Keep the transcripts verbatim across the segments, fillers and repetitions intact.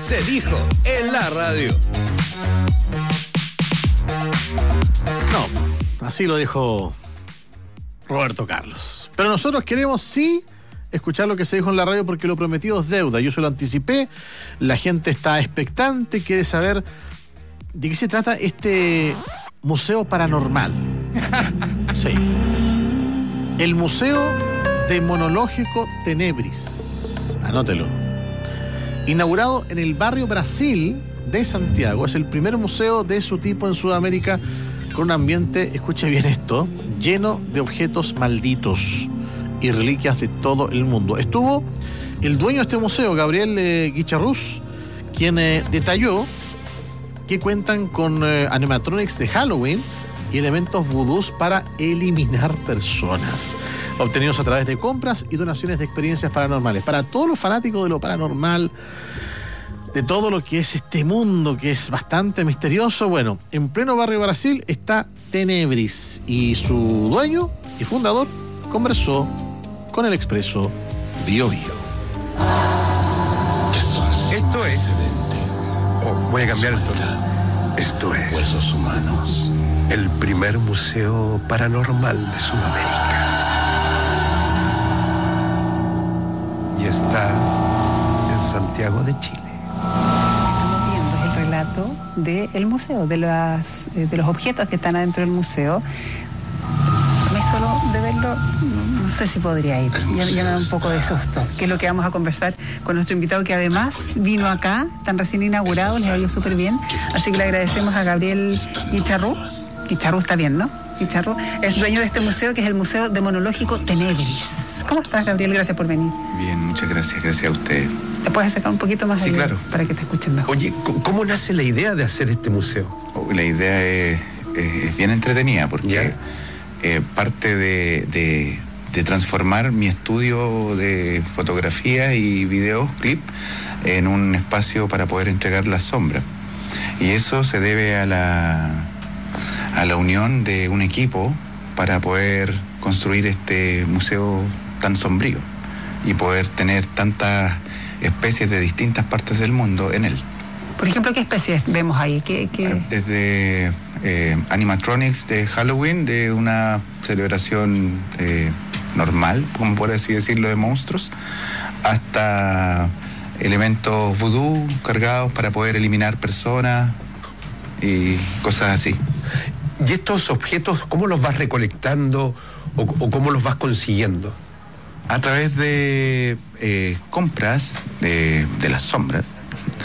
se dijo en la radio. No, así lo dijo Roberto Carlos. Pero nosotros queremos sí escuchar lo que se dijo en la radio, porque lo prometido es deuda. Yo se lo anticipé, la gente está expectante, quiere saber de qué se trata este museo paranormal. Sí. El Museo Demonológico Tenebris. Anótelo. Inaugurado en el barrio Brasil de Santiago. Es el primer museo de su tipo en Sudamérica, con un ambiente, escuche bien esto, lleno de objetos malditos y reliquias de todo el mundo. Estuvo el dueño de este museo, Gabriel eh, Guicharrús, quien eh, detalló que cuentan con eh, animatronics de Halloween y elementos vudús para eliminar personas, obtenidos a través de compras y donaciones de experiencias paranormales. Para todos los fanáticos de lo paranormal, de todo lo que es este mundo que es bastante misterioso, bueno, en pleno barrio Brasil está Tenebris, y su dueño y fundador conversó con el Expreso Bio Bio. Esto es, oh, voy a cambiar el tono. Esto es Huesos Humanos, el primer museo paranormal de Sudamérica. Y está en Santiago de Chile. Estamos viendo el relato del museo, de, las, de los objetos que están adentro del museo. Me solo de verlo, no sé si podría ir, ya, ya me da un poco de susto, que es lo que vamos a conversar con nuestro invitado, que además vino acá, tan recién inaugurado, les ha ido súper bien, así que le agradecemos a Gabriel Guicharrús. Guicharrús está bien, ¿no? Guicharrús es dueño de este museo, que es el Museo Demonológico Tenebris. ¿Cómo estás, Gabriel? Gracias por venir. Bien, muchas gracias, gracias a usted. ¿Te puedes acercar un poquito más sí, allá, claro, para que te escuchen mejor? Oye, ¿cómo nace la idea de hacer este museo? Oh, la idea es, es, es bien entretenida, porque eh, parte de, de, de transformar mi estudio de fotografía y videos, clip, en un espacio para poder entregar la sombra. Y eso se debe a la, a la unión de un equipo para poder construir este museo tan sombrío y poder tener tantas especies de distintas partes del mundo en él. Por ejemplo, ¿qué especies vemos ahí? ¿Qué, qué... Desde eh, animatronics de Halloween, de una celebración eh, normal, como por así decirlo, de monstruos, hasta elementos vudú cargados para poder eliminar personas y cosas así. ¿Y estos objetos cómo los vas recolectando o, o cómo los vas consiguiendo? A través de eh, compras de, de las sombras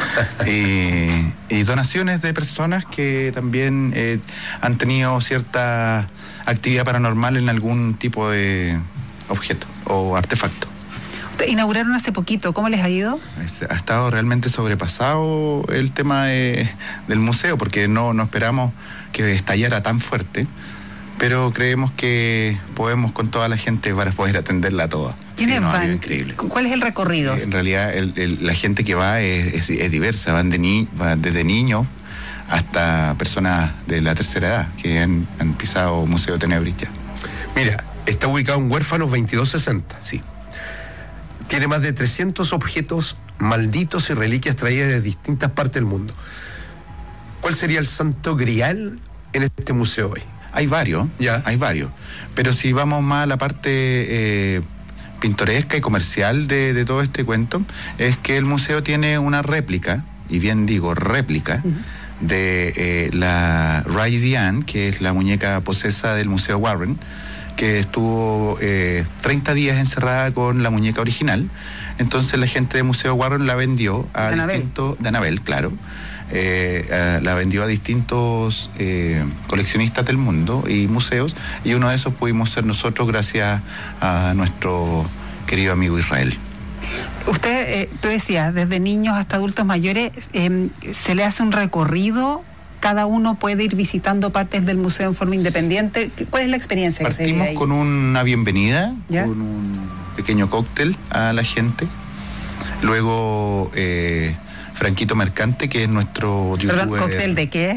y, y donaciones de personas que también eh, han tenido cierta actividad paranormal en algún tipo de objeto o artefacto. Inauguraron hace poquito, ¿cómo les ha ido? Ha estado realmente sobrepasado el tema de, del museo, porque no, no esperamos que estallara tan fuerte, pero creemos que podemos con toda la gente para poder atenderla toda. ¿Quiénes sí, no, van? Increíble. ¿Cuál es el recorrido? En realidad el, el, la gente que va es, es, es diversa, van, de ni, van desde niños hasta personas de la tercera edad que han, han pisado Museo Tenebris ya. Mira, está ubicado en Huérfanos veintidós sesenta. Sí. Tiene más de trescientos objetos malditos y reliquias traídas de distintas partes del mundo. ¿Cuál sería el santo grial en este museo hoy? Hay varios, ya. hay varios. Pero si vamos más a la parte eh, pintoresca y comercial de, de todo este cuento, es que el museo tiene una réplica, y bien digo réplica, uh-huh. de eh, la Ray Diane, que es la muñeca posesa del Museo Warren, que estuvo eh, treinta días encerrada con la muñeca original. Entonces la gente del Museo Warren la vendió a de distintos... De Anabel, claro. Eh, eh, la vendió a distintos eh, coleccionistas del mundo y museos, y uno de esos pudimos ser nosotros gracias a nuestro querido amigo Israel. Usted, eh, tú decías, desde niños hasta adultos mayores, eh, ¿se le hace un recorrido? ¿Cada uno puede ir visitando partes del museo en forma independiente? ¿Cuál es la experiencia que se vive ahí? Partimos con una bienvenida, ¿ya? Con un pequeño cóctel a la gente. Luego... Eh, Franquito Mercante, que es nuestro youtuber. ¿Perdón, cóctel de qué?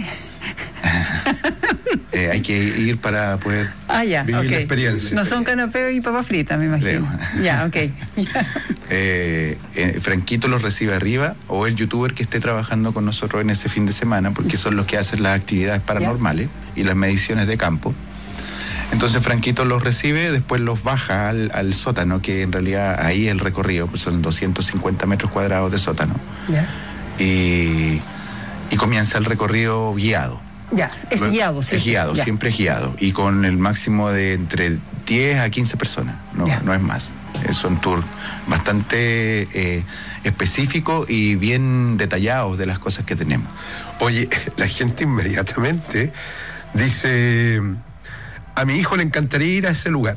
eh, hay que ir para poder ah, ya, vivir okay. la experiencia. No son canapés y papas fritas, me imagino. Sí. Ya, ok. Eh, eh, Franquito los recibe arriba, o el youtuber que esté trabajando con nosotros en ese fin de semana, porque son los que hacen las actividades paranormales y las mediciones de campo. Entonces Franquito los recibe, después los baja al, al sótano, que en realidad ahí es el recorrido, pues son doscientos cincuenta metros cuadrados de sótano. Ya. Y, y comienza el recorrido guiado. Ya, es Luego, guiado, sí. Es guiado, ya. siempre es guiado. Y con el máximo de entre diez a quince personas, no, no es más. Son tours bastante eh, específicos y bien detallados de las cosas que tenemos. Oye, la gente inmediatamente dice, a mi hijo le encantaría ir a ese lugar.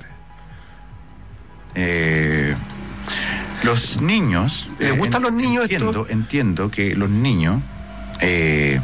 Eh, los niños... ¿Les eh, gustan en, los niños entiendo, esto? Entiendo que los niños eh,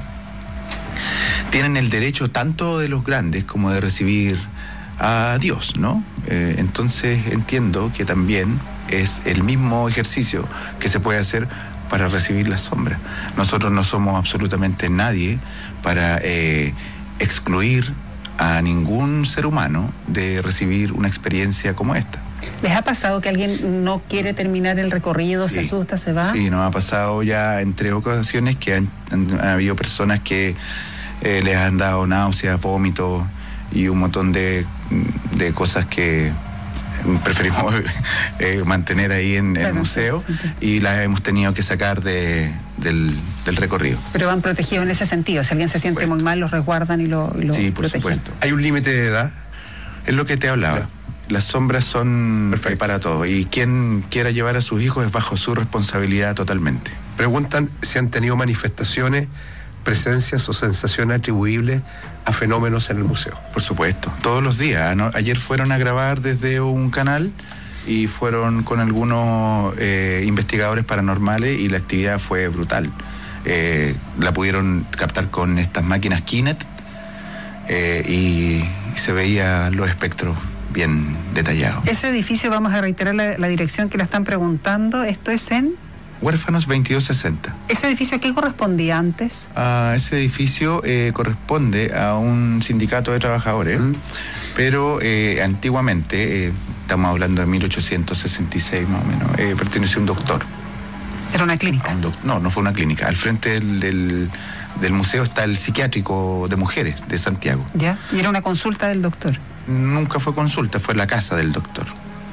tienen el derecho tanto de los grandes como de recibir a Dios, ¿no? Eh, entonces entiendo que también es el mismo ejercicio que se puede hacer para recibir la sombra. Nosotros no somos absolutamente nadie para eh, excluir a ningún ser humano de recibir una experiencia como esta. ¿Les ha pasado que alguien no quiere terminar el recorrido, Sí, se asusta, se va? Sí, nos ha pasado ya en tres ocasiones que han, han, han habido personas que eh, les han dado náuseas, vómitos y un montón de, de cosas que preferimos eh, mantener ahí en el museo, y las hemos tenido que sacar de, del, del recorrido. Pero van protegidos en ese sentido. Si alguien se siente muy mal, los resguardan y lo, y lo Sí, por protegen. supuesto. ¿Hay un límite de edad? Es lo que te hablaba. Claro. Las sombras son eh, para todo, y quien quiera llevar a sus hijos es bajo su responsabilidad totalmente. Preguntan si han tenido manifestaciones, presencias o sensaciones atribuibles a fenómenos en el museo. Por supuesto, todos los días, ¿no? Ayer fueron a grabar desde un canal y fueron con algunos eh, investigadores paranormales, y la actividad fue brutal. Eh, la pudieron captar con estas máquinas Kinet eh, y, y se veían los espectros bien detallados. Ese edificio, vamos a reiterar la, la dirección que la están preguntando, esto es en... Huérfanos veintidós sesenta. ¿Ese edificio a qué correspondía antes? Ah, ese edificio eh, corresponde a un sindicato de trabajadores, ¿Mm? pero eh, antiguamente, eh, estamos hablando de mil ochocientos sesenta y seis más o menos, eh, perteneció a un doctor. ¿Era una clínica? Un doc- no, no fue una clínica. Al frente del, del, del museo está el psiquiátrico de mujeres de Santiago. ¿Ya? ¿Y era una consulta del doctor? Nunca fue consulta, fue la casa del doctor.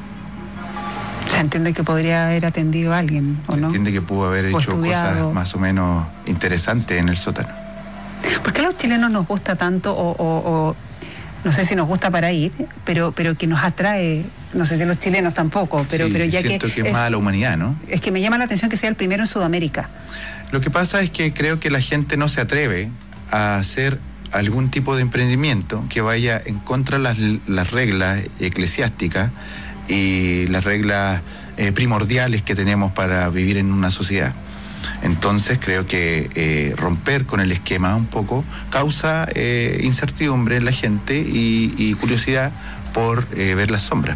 Se entiende que podría haber atendido a alguien, ¿o Se no? entiende que pudo haber O hecho estudiado. cosas más o menos interesantes en el sótano. ¿Por qué a los chilenos nos gusta tanto, o, o, o no sé si nos gusta para ir, pero, pero que nos atrae, no sé si a los chilenos tampoco, pero, Sí, pero ya siento que... que es más a la humanidad, ¿no? Es que me llama la atención que sea el primero en Sudamérica. Lo que pasa es que creo que la gente no se atreve a hacer algún tipo de emprendimiento que vaya en contra de las, las reglas eclesiásticas y las reglas eh, primordiales que tenemos para vivir en una sociedad. Entonces creo que eh, romper con el esquema un poco causa eh, incertidumbre en la gente y, y curiosidad por eh, ver las sombras.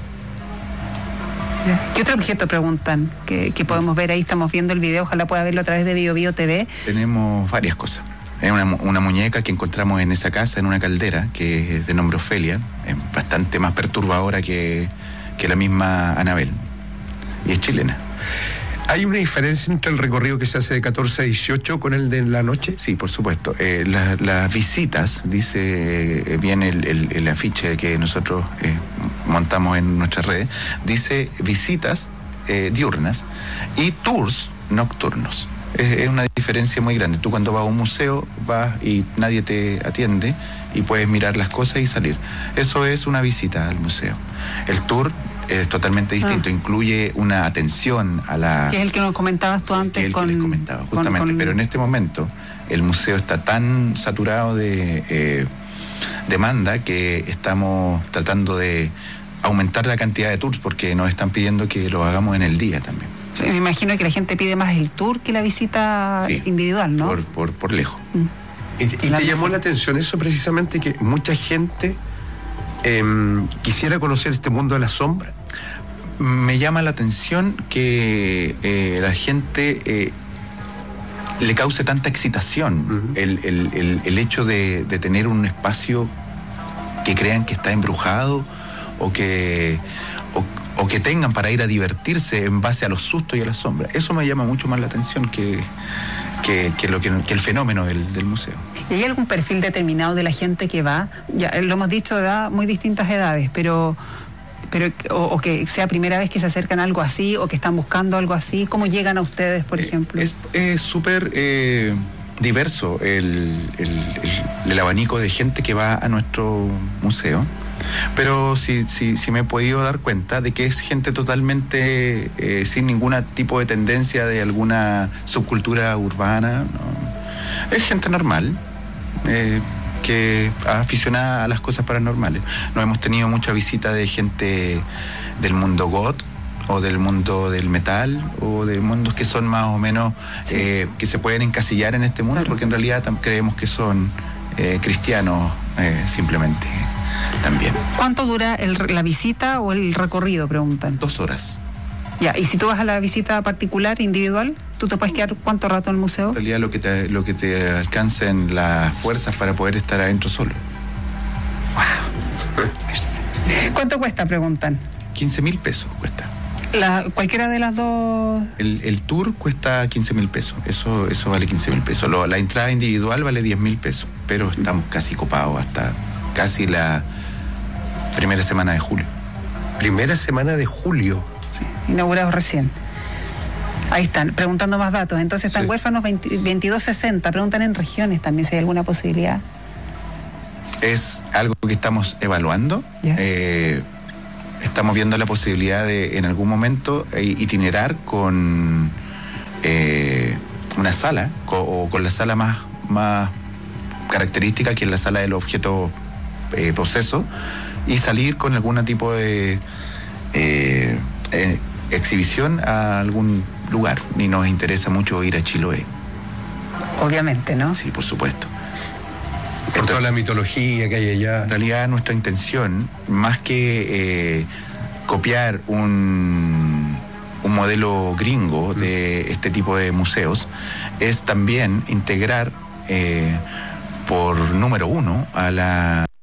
¿Qué otro objeto preguntan que, que podemos ver ahí? Estamos viendo el video, ojalá pueda verlo a través de Bio Bio T V. Tenemos varias cosas. Es una, una muñeca que encontramos en esa casa, en una caldera, que es de nombre Ofelia, es bastante más perturbadora que, que la misma Anabel, y es chilena. ¿Hay una diferencia entre el recorrido que se hace de catorce a dieciocho con el de la noche? Sí, por supuesto. Eh, la, las visitas, dice eh, bien el, el, el afiche que nosotros eh, montamos en nuestras redes, dice visitas eh, diurnas y tours nocturnos. Es, es una diferencia muy grande. Tú cuando vas a un museo vas y nadie te atiende y puedes mirar las cosas y salir. Eso es una visita al museo. El tour es totalmente distinto, ah. incluye una atención a la... Que es el que nos comentabas tú antes. Que es el con, que les comentaba, justamente, con, con... pero en este momento el museo está tan saturado de eh, demanda que estamos tratando de aumentar la cantidad de tours porque nos están pidiendo que lo hagamos en el día también. Me imagino que la gente pide más el tour que la visita sí, individual, ¿no? Por, por, por lejos. Mm. ¿Y, te, y te llamó la atención eso precisamente, que mucha gente eh, quisiera conocer este mundo de la sombra? Me llama la atención que eh, la gente eh, le cause tanta excitación uh-huh. el, el, el, el hecho de, de tener un espacio que crean que está embrujado o que... O, o que tengan para ir a divertirse en base a los sustos y a las sombras. Eso me llama mucho más la atención que, que, que, lo que, que el fenómeno del, del museo. ¿Y hay algún perfil determinado de la gente que va? Ya lo hemos dicho, de muy distintas edades, pero, pero o, o que sea primera vez que se acercan a algo así, o que están buscando algo así. ¿Cómo llegan a ustedes, por Eh, ejemplo? Es súper eh, diverso el, el, el, el abanico de gente que va a nuestro museo. Pero sí, sí, sí me he podido dar cuenta de que es gente totalmente eh, sin ningún tipo de tendencia de alguna subcultura urbana, ¿no? Es gente normal, eh, que aficionada a las cosas paranormales. No hemos tenido mucha visita de gente del mundo goth, o del mundo del metal, o de mundos que son más o menos, sí. eh, que se pueden encasillar en este mundo, claro. Porque en realidad creemos que son eh, cristianos eh, simplemente. También. ¿Cuánto dura el, la visita o el recorrido? Preguntan. Dos horas. Ya, y si tú vas a la visita particular, individual, ¿tú te puedes quedar cuánto rato en el museo? En realidad lo que te, lo que te alcancen las fuerzas para poder estar adentro solo. Wow. ¿Cuánto cuesta? Preguntan. quince mil pesos cuesta. La, ¿Cualquiera de las dos? El, el tour cuesta quince mil pesos. Eso, eso vale quince mil pesos. Lo, la entrada individual vale diez mil pesos. Pero estamos casi copados hasta casi la primera semana de julio. Primera semana de julio. Sí. Inaugurados recién. Ahí están, preguntando más datos. Entonces están sí. Huérfanos veintidós sesenta. Preguntan en regiones también si hay alguna posibilidad. Es algo que estamos evaluando. Eh, estamos viendo la posibilidad de en algún momento itinerar con eh, una sala co, o con la sala más, más característica, que es la sala del objeto eh, poseso, y salir con algún tipo de eh, eh, exhibición a algún lugar. Y nos interesa mucho ir a Chiloé. Obviamente, ¿no? Sí, por supuesto. Por Entonces, toda la mitología que hay allá. En realidad nuestra intención, más que eh, copiar un, un modelo gringo de este tipo de museos, es también integrar eh, por número uno a la